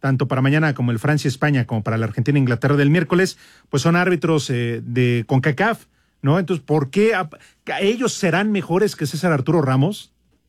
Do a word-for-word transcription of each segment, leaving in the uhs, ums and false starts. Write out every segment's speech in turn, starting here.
tanto para mañana como el Francia-España, como para la Argentina-Inglaterra del miércoles, pues son árbitros eh, de CONCACAF, ¿no? Entonces, ¿por qué a, a ellos serán mejores que César Arturo Ramos?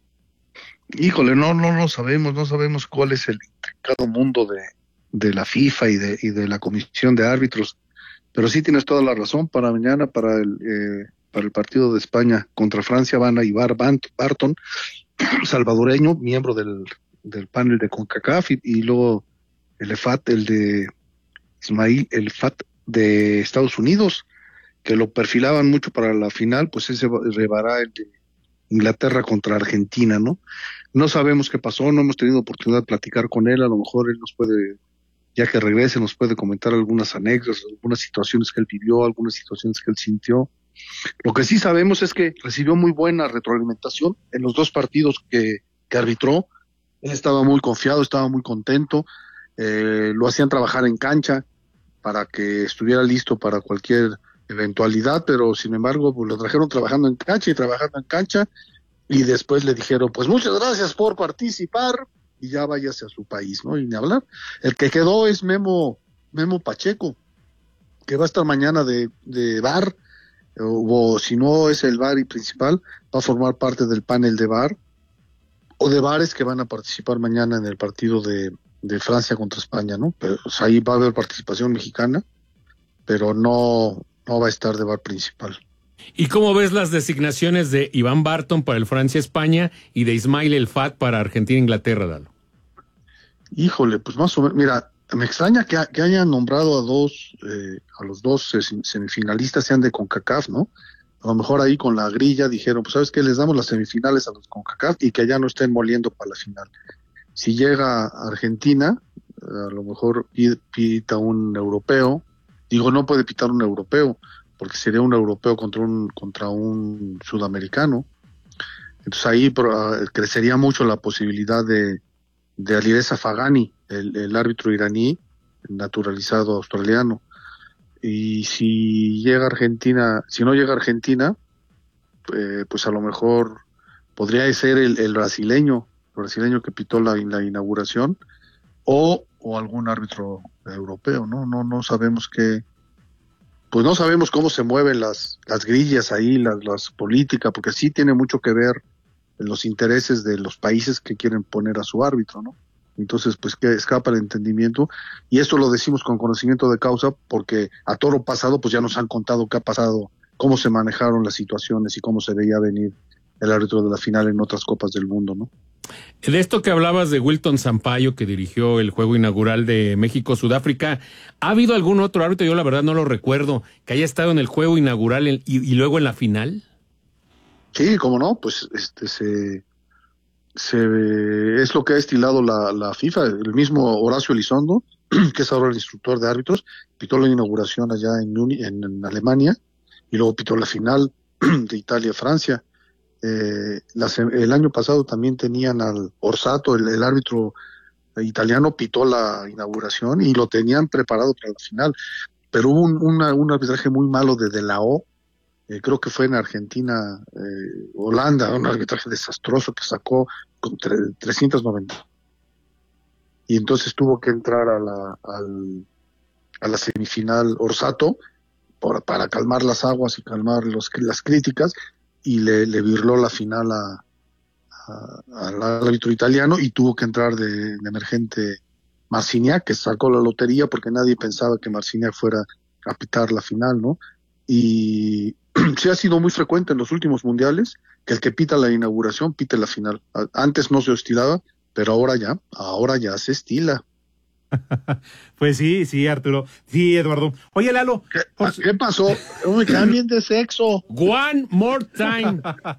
Híjole, no, no lo sabemos, no sabemos cuál es el intricado mundo de, de la FIFA y de, y de la Comisión de Árbitros, pero sí tienes toda la razón. Para mañana, para el, eh, para el partido de España contra Francia, van a Ibar Barton, salvadoreño, miembro del, del panel de CONCACAF, y, y luego el E F A T, el de Ismail, el E F A T de Estados Unidos, que lo perfilaban mucho para la final, pues ese rebará el de Inglaterra contra Argentina, ¿no? No sabemos qué pasó, no hemos tenido oportunidad de platicar con él, a lo mejor él nos puede, ya que regrese, nos puede comentar algunas anécdotas, algunas situaciones que él vivió, algunas situaciones que él sintió. Lo que sí sabemos es que recibió muy buena retroalimentación en los dos partidos que, que arbitró. Él estaba muy confiado, estaba muy contento, eh, lo hacían trabajar en cancha para que estuviera listo para cualquier eventualidad, pero sin embargo pues lo trajeron trabajando en cancha y trabajando en cancha, y después le dijeron pues muchas gracias por participar y ya váyase a su país, ¿no? Y ni hablar. El que quedó es Memo Memo Pacheco, que va a estar mañana de, de V A R, o, o si no es el V A R y principal, va a formar parte del panel de V A R o de V A Res que van a participar mañana en el partido de, de Francia contra España, ¿no? Pero pues, ahí va a haber participación mexicana, pero no no va a estar de V A R principal. ¿Y cómo ves las designaciones de Iván Barton para el Francia-España y de Ismail El Fat para Argentina-Inglaterra, Lalo? Híjole, pues más o menos, mira, me extraña que, que hayan nombrado a dos, eh, a los dos semifinalistas sean de CONCACAF, ¿no? A lo mejor ahí con la grilla dijeron, pues ¿sabes qué? Les damos las semifinales a los CONCACAF y que allá no estén moliendo para la final. Si llega a Argentina, a lo mejor pita un europeo. Digo, no puede pitar un europeo, porque sería un europeo contra un contra un sudamericano. Entonces ahí uh, crecería mucho la posibilidad de, de Alireza Fagani, el, el árbitro iraní, naturalizado australiano. Y si llega Argentina, si no llega Argentina, eh, pues a lo mejor podría ser el, el brasileño, el brasileño que pitó la, la inauguración, o o algún árbitro europeo, ¿no? No, no sabemos qué, pues no sabemos cómo se mueven las, las grillas ahí, las, las políticas, porque sí tiene mucho que ver en los intereses de los países que quieren poner a su árbitro, ¿no? Entonces, pues que escapa el entendimiento, y esto lo decimos con conocimiento de causa, porque a toro pasado, pues ya nos han contado qué ha pasado, cómo se manejaron las situaciones y cómo se veía venir el árbitro de la final en otras copas del mundo, ¿no? De esto que hablabas de Wilton Sampaio, que dirigió el juego inaugural de México-Sudáfrica, ¿ha habido algún otro árbitro, yo la verdad no lo recuerdo, que haya estado en el juego inaugural y, y luego en la final? Sí, cómo no, pues este se, se es lo que ha estilado la, la FIFA. El mismo Horacio Elizondo, que es ahora el instructor de árbitros, pitó la inauguración allá en, en, en Alemania, y luego pitó la final de Italia-Francia. Eh, las, el año pasado también tenían al Orsato, el, el árbitro italiano, pitó la inauguración y lo tenían preparado para la final, pero hubo un, una, un arbitraje muy malo de De La O, eh, creo que fue en Argentina, eh, Holanda, un arbitraje desastroso que sacó con tre- trescientos noventa, y entonces tuvo que entrar a la, al, a la semifinal Orsato por, para calmar las aguas y calmar los, las críticas, y le, le virló la final a, a, al árbitro italiano, y tuvo que entrar de, de emergente Marciniak, que sacó la lotería porque nadie pensaba que Marciniak fuera a pitar la final, ¿no? Y sí ha sido muy frecuente en los últimos mundiales que el que pita la inauguración pite la final. Antes no se estilaba, pero ahora ya, ahora ya se estila. Pues sí, sí, Arturo. Sí, Eduardo. Oye, Lalo. ¿Qué, por... ¿qué pasó? Me cambien de sexo. One more time.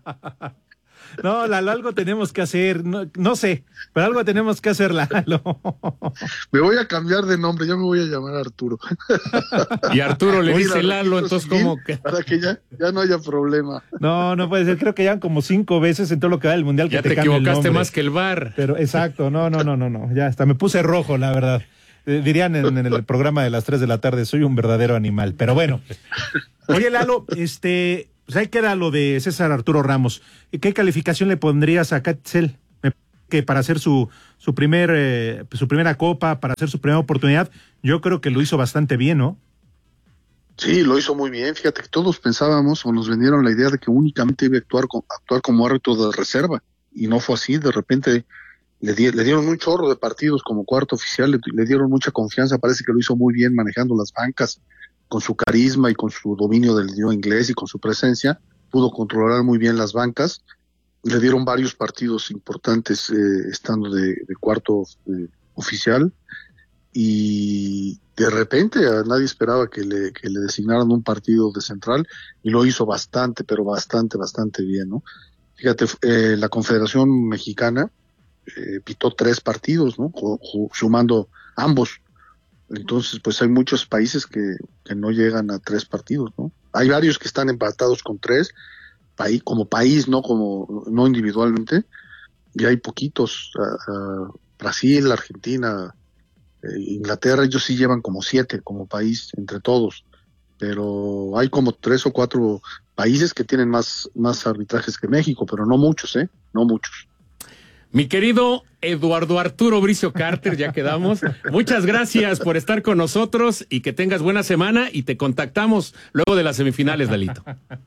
No, Lalo, algo tenemos que hacer. No, no sé, pero algo tenemos que hacer, Lalo. Me voy a cambiar de nombre, ya me voy a llamar Arturo. Y Arturo le Oye, dice Lalo, entonces ¿cómo que? Para que ya, ya no haya problema. No, no puede ser. Creo que ya como cinco veces en todo lo que va del mundial que ya te, te cambia equivocaste el nombre. más que el V A R. Pero exacto, no, no, no, no, no. Ya hasta me puse rojo, la verdad. Eh, dirían en, en el programa de las tres de la tarde, soy un verdadero animal. Pero bueno. Oye, Lalo, este, pues ahí queda lo de César Arturo Ramos. ¿Qué calificación le pondrías a Catzel? que para hacer su su primer eh, su primera copa, para hacer su primera oportunidad, yo creo que lo hizo bastante bien, ¿no? Sí, lo hizo muy bien. Fíjate que todos pensábamos o nos vendieron la idea de que únicamente iba a actuar, con, actuar como árbitro de reserva, y no fue así. De repente le, di, le dieron un chorro de partidos como cuarto oficial, le, le dieron mucha confianza. Parece que lo hizo muy bien manejando las bancas, con su carisma y con su dominio del idioma inglés y con su presencia. Pudo controlar muy bien las bancas. Le dieron varios partidos importantes eh, estando de, de cuarto eh, oficial, y de repente a nadie esperaba que le, que le designaran un partido de central, y lo hizo bastante, pero bastante, bastante bien, ¿no? Fíjate, eh, la Confederación Mexicana eh, pitó tres partidos, ¿no? Ju- ju- sumando ambos. Entonces, pues hay muchos países que, que no llegan a tres partidos, ¿no? Hay varios que están empatados con tres, país, como país, no como no individualmente, y hay poquitos. Uh, uh, Brasil, Argentina, Inglaterra, ellos sí llevan como siete como país entre todos, pero hay como tres o cuatro países que tienen más, más arbitrajes que México, pero no muchos, ¿eh? No muchos. Mi querido Eduardo Arturo Bricio Carter, ya quedamos. Muchas gracias por estar con nosotros y que tengas buena semana, y te contactamos luego de las semifinales, Lalito.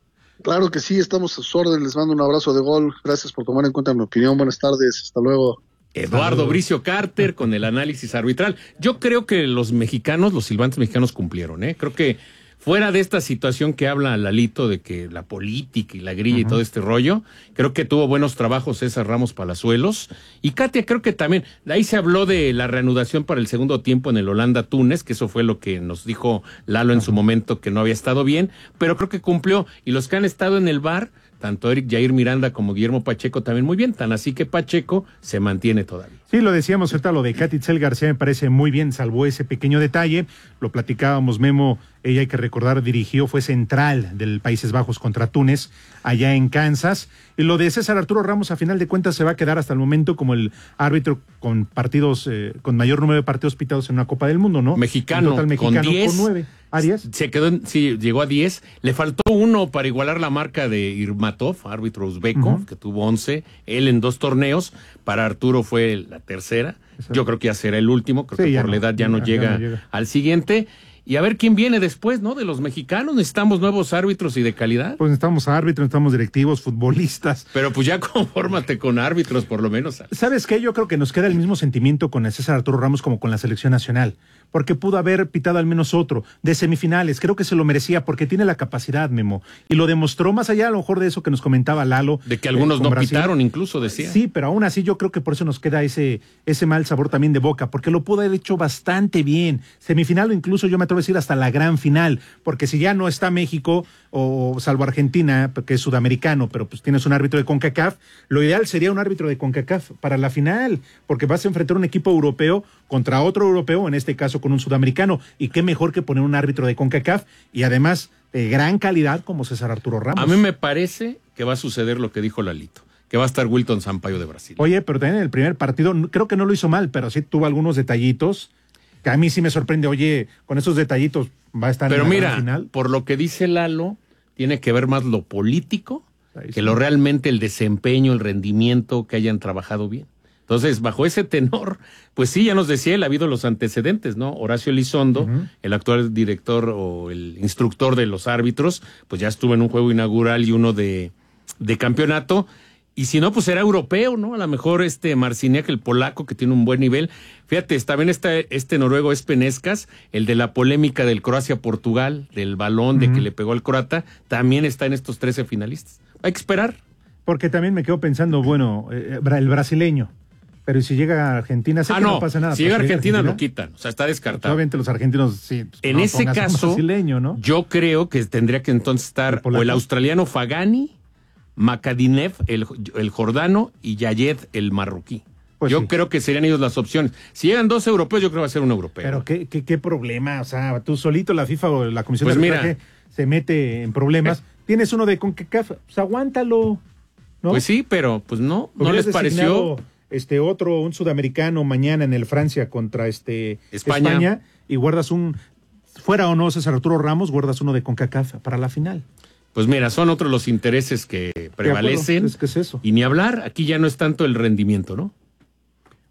Claro que sí, estamos a sus órdenes, les mando un abrazo de gol, gracias por tomar en cuenta mi opinión, buenas tardes, hasta luego. Eduardo Bricio Carter con el análisis arbitral. Yo creo que los mexicanos, los silbantes mexicanos cumplieron, ¿eh? Creo que fuera de esta situación que habla Lalito de que la política y la grilla uh-huh. y todo este rollo, creo que tuvo buenos trabajos César Ramos Palazuelos. Y Katia, creo que también, de ahí se habló de la reanudación para el segundo tiempo en el Holanda-Túnez, que eso fue lo que nos dijo Lalo en uh-huh. su momento, que no había estado bien, pero creo que cumplió. Y los que han estado en el V A R, tanto Eric Jair Miranda como Guillermo Pacheco también muy bien, tan así que Pacheco se mantiene todavía. Sí, lo decíamos ahorita, lo de Katy Itzel García me parece muy bien, salvo ese pequeño detalle, lo platicábamos, Memo, ella hay que recordar, dirigió, fue central del Países Bajos contra Túnez, allá en Kansas, y lo de César Arturo Ramos a final de cuentas se va a quedar hasta el momento como el árbitro con partidos, eh, con mayor número de partidos pitados en una Copa del Mundo, ¿no? Mexicano, total, mexicano con diez. Con nueve. ¿A diez? Se quedó en, sí, llegó a diez. Le faltó uno para igualar la marca de Irmatov, árbitro uzbeco, uh-huh. que tuvo once. Él en dos torneos. Para Arturo fue la tercera. Exacto. Yo creo que ya será el último. Creo sí, que por no, la edad ya, ya, no, llega ya no llega al siguiente. Y a ver quién viene después, ¿no? De los mexicanos. Necesitamos nuevos árbitros y de calidad. Pues necesitamos árbitros, necesitamos directivos, futbolistas. Pero pues ya confórmate con árbitros, por lo menos. ¿Sabes qué? Yo creo que nos queda el mismo sentimiento con el César Arturo Ramos como con la selección nacional. Porque pudo haber pitado al menos otro de semifinales. Creo que se lo merecía porque tiene la capacidad, Memo. Y lo demostró más allá a lo mejor de eso que nos comentaba Lalo. De que algunos eh, no Brasil. Pitaron, incluso decía. Sí, pero aún así yo creo que por eso nos queda ese, ese mal sabor también de boca. Porque lo pudo haber hecho bastante bien. Semifinal o incluso yo me atrevo a decir hasta la gran final. Porque si ya no está México, o salvo Argentina, que es sudamericano, pero pues tienes un árbitro de CONCACAF, lo ideal sería un árbitro de CONCACAF para la final. Porque vas a enfrentar un equipo europeo contra otro europeo, en este caso con un sudamericano, y qué mejor que poner un árbitro de CONCACAF y además de gran calidad como César Arturo Ramos. A mí me parece que va a suceder lo que dijo Lalito, que va a estar Wilton Sampaio de Brasil. Oye, pero también en el primer partido, creo que no lo hizo mal, pero sí tuvo algunos detallitos que a mí sí me sorprende. Oye, con esos detallitos va a estar pero en la mira, gran final. Por lo que dice Lalo, tiene que ver más lo político Ahí que sí. lo realmente el desempeño, el rendimiento, que hayan trabajado bien. Entonces, bajo ese tenor, pues sí, ya nos decía él, ha habido los antecedentes, ¿no? Horacio Elizondo, uh-huh. el actual director o el instructor de los árbitros, pues ya estuvo en un juego inaugural y uno de, de campeonato. Y si no, pues era europeo, ¿no? A lo mejor este Marciniak, el polaco, que tiene un buen nivel. Fíjate, también está este noruego Espenescas, el de la polémica del Croacia-Portugal, del balón uh-huh. de que le pegó al croata, también está en estos trece finalistas. Hay que esperar. Porque también me quedo pensando, bueno, eh, el brasileño. Pero si llega a Argentina, sé ah, que no. no pasa nada. Si llega a Argentina, Argentina, lo quitan. O sea, está descartado. Obviamente los argentinos, sí. Pues, en no, ese caso, ¿no? yo creo que tendría que entonces estar el o el australiano Fagani, Makadinev, el, el jordano, y Yayed, el marroquí. Pues yo sí. creo que serían ellos las opciones. Si llegan dos europeos, yo creo que va a ser un europeo. Pero qué, qué, qué problema. O sea, tú solito, la FIFA o la Comisión pues de Arbitraje se mete en problemas. Eh. Tienes uno de CONCACAF, pues aguántalo. ¿No? Pues sí, pero pues no, no les pareció... Este otro, un sudamericano mañana en el Francia contra este España. España y guardas un, fuera o no César Arturo Ramos, guardas uno de CONCACAF para la final. Pues mira, son otros los intereses que prevalecen. Es que es eso. Y ni hablar, aquí ya no es tanto el rendimiento, ¿no?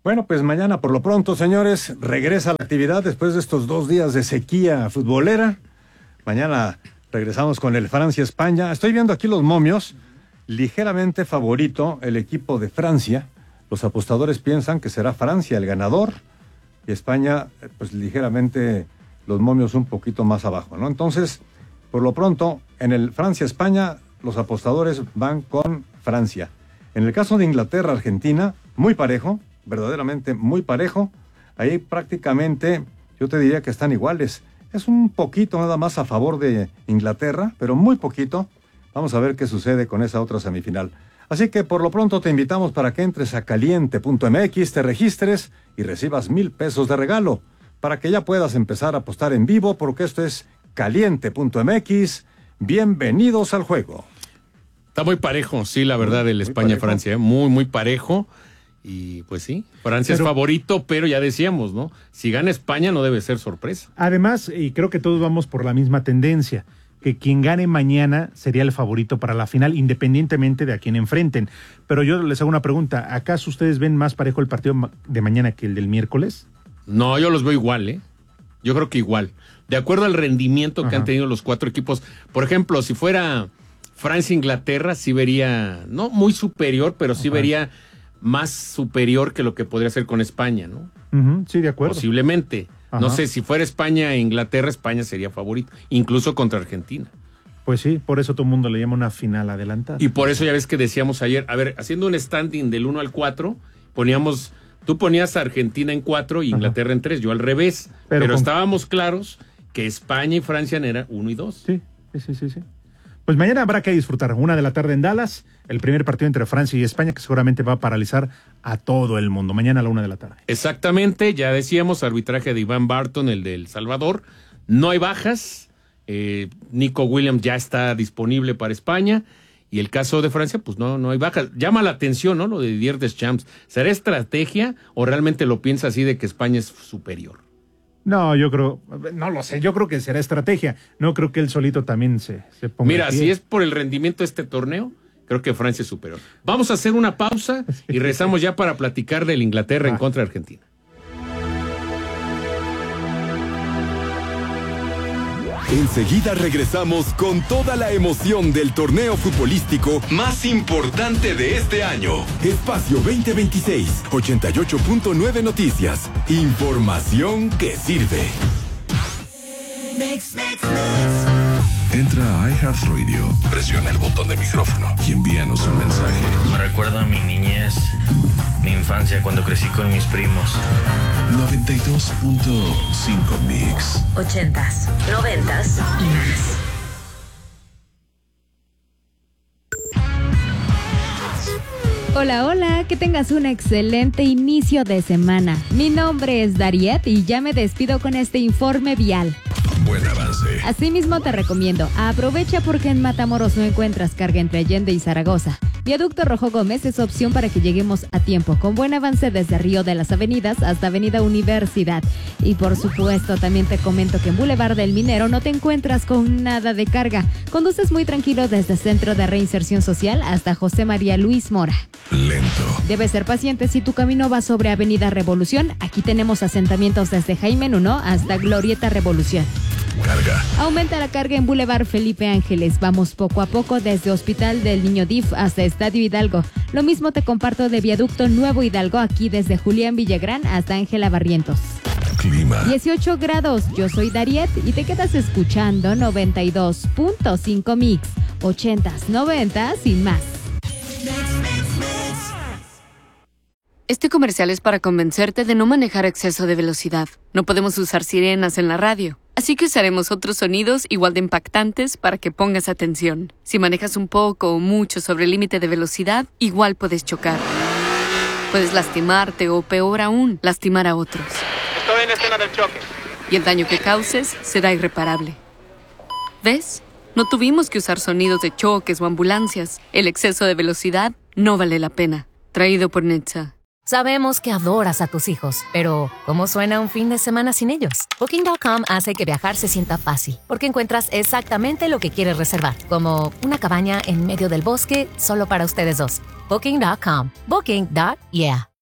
Bueno, pues mañana por lo pronto, señores, regresa la actividad después de estos dos días de sequía futbolera. Mañana regresamos con el Francia-España. Estoy viendo aquí los momios. Ligeramente favorito el equipo de Francia. Los apostadores piensan que será Francia el ganador y España, pues ligeramente los momios un poquito más abajo, ¿no? Entonces, por lo pronto, en el Francia-España, los apostadores van con Francia. En el caso de Inglaterra-Argentina, muy parejo, verdaderamente muy parejo. Ahí prácticamente yo te diría que están iguales. Es un poquito nada más a favor de Inglaterra, pero muy poquito. Vamos a ver qué sucede con esa otra semifinal. Así que por lo pronto te invitamos para que entres a caliente punto m x, te registres y recibas mil pesos de regalo para que ya puedas empezar a apostar en vivo, porque esto es caliente punto m x. Bienvenidos al juego. Está muy parejo, sí, la verdad, el España-Francia, ¿eh? muy, muy parejo. Y pues sí, Francia pero, es favorito, pero ya decíamos, ¿no? Si gana España no debe ser sorpresa. Además, y creo que todos vamos por la misma tendencia, que quien gane mañana sería el favorito para la final, independientemente de a quién enfrenten. Pero yo les hago una pregunta, ¿acaso ustedes ven más parejo el partido de mañana que el del miércoles? No, yo los veo igual, ¿eh? Yo creo que igual. De acuerdo al rendimiento Ajá. que han tenido los cuatro equipos. Por ejemplo, si fuera Francia-Inglaterra, sí vería, no muy superior, pero sí Ajá. vería más superior que lo que podría ser con España, ¿no? Uh-huh, sí, de acuerdo. Posiblemente. Ajá. No sé, si fuera España e Inglaterra, España sería favorito, incluso contra Argentina. Pues sí, por eso todo el mundo le llama una final adelantada. Y por eso ya ves que decíamos ayer, a ver, haciendo un standing del uno al cuatro, poníamos, tú ponías a Argentina en cuatro y Inglaterra Ajá. en tres, yo al revés, pero, pero con... estábamos claros que España y Francia eran uno y dos. Sí, sí, sí, sí. Pues mañana habrá que disfrutar, una de la tarde en Dallas, el primer partido entre Francia y España, que seguramente va a paralizar a todo el mundo, mañana a la una de la tarde. Exactamente, ya decíamos, arbitraje de Iván Barton, el de El Salvador, no hay bajas, eh, Nico Williams ya está disponible para España, y el caso de Francia, pues no, no hay bajas. Llama la atención, ¿no? Lo de Didier Deschamps, ¿será estrategia o realmente lo piensa así de que España es superior? No, yo creo, no lo sé, yo creo que será estrategia. No creo que él solito también se, se ponga. Mira, si es por el rendimiento de este torneo, creo que Francia es superior. Vamos a hacer una pausa y regresamos ya para platicar del Inglaterra ah. en contra de Argentina. Enseguida regresamos con toda la emoción del torneo futbolístico más importante de este año. Espacio veinte veintiséis, ochenta y ocho punto nueve Noticias. Información que sirve. Mix, mix, mix. Entra a iHeartRadio, presiona el botón de micrófono y envíanos un mensaje. Me recuerda a mi niñez, mi infancia cuando crecí con mis primos. noventa y dos punto cinco Mix. Ochentas, noventas y más. Hola, hola, que tengas un excelente inicio de semana. Mi nombre es Dariet y ya me despido con este informe vial. Buen avance. Asimismo te recomiendo, aprovecha porque en Matamoros no encuentras carga entre Allende y Zaragoza. Viaducto Rojo Gómez es opción para que lleguemos a tiempo, con buen avance desde Río de las Avenidas hasta Avenida Universidad. Y por supuesto también te comento que en Boulevard del Minero no te encuentras con nada de carga. Conduces muy tranquilo desde Centro de Reinserción Social hasta José María Luis Mora. Lento. Debes ser paciente si tu camino va sobre Avenida Revolución. Aquí tenemos asentamientos desde Jaime Nuno hasta Glorieta Revolución. Carga. Aumenta la carga en Boulevard Felipe Ángeles. Vamos poco a poco desde Hospital del Niño D I F hasta Estadio Hidalgo. Lo mismo te comparto de Viaducto Nuevo Hidalgo, aquí desde Julián Villagrán hasta Ángela Barrientos. Clima. dieciocho grados. Yo soy Dariet y te quedas escuchando noventa y dos punto cinco Mix. ochentas, noventas y más. Este comercial es para convencerte de no manejar a exceso de velocidad. No podemos usar sirenas en la radio, así que usaremos otros sonidos igual de impactantes para que pongas atención. Si manejas un poco o mucho sobre el límite de velocidad, igual puedes chocar. Puedes lastimarte o, peor aún, lastimar a otros. Estoy en escena del choque. Y el daño que causes será irreparable. ¿Ves? No tuvimos que usar sonidos de choques o ambulancias. El exceso de velocidad no vale la pena. Traído por Netza. Sabemos que adoras a tus hijos, pero ¿cómo suena un fin de semana sin ellos? Booking punto com hace que viajar se sienta fácil, porque encuentras exactamente lo que quieres reservar, como una cabaña en medio del bosque solo para ustedes dos. Booking punto com. Booking. Yeah.